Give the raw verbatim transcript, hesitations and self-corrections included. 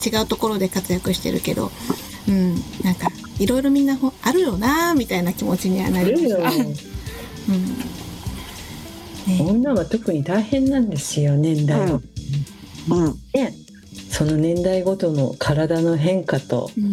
違うところで活躍してるけど、うん、なんかいろいろみんなあるよなみたいな気持ちにはなりました。うんね、 女は特に大変なんですよ、年代ごと、うんうん、ね、その年代ごとの体の変化と、うん